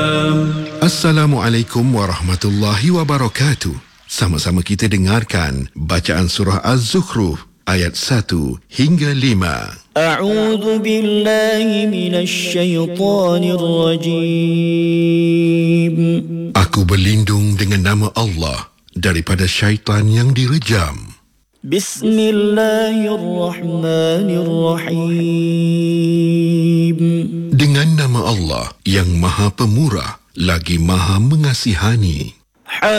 Assalamualaikum warahmatullahi wabarakatuh. Sama-sama kita dengarkan bacaan surah Az-Zukhruf ayat 1 hingga 5. A'udzu billahi minasy syaithanir rajim. Aku berlindung dengan nama Allah daripada syaitan yang direjam. Bismillahirrahmanirrahim. Dengan nama Allah yang Maha Pemurah lagi Maha Mengasihani.